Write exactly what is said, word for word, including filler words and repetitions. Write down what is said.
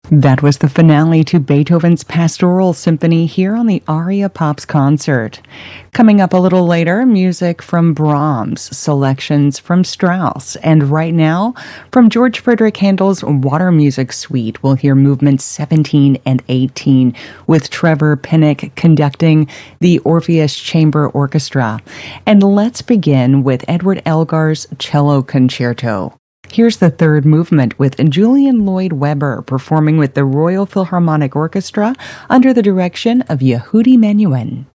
That was the finale to Beethoven's Pastoral Symphony here on the Aria Pops concert. Coming up a little later, music from Brahms, selections from Strauss, and right now, from George Frederick Handel's Water Music Suite, we'll hear movements seventeen and eighteen with Trevor Pinnock conducting the Orpheus Chamber Orchestra. And let's begin with Edward Elgar's Cello Concerto. Here's the third movement with Julian Lloyd Webber performing with the Royal Philharmonic Orchestra under the direction of Yehudi Menuhin.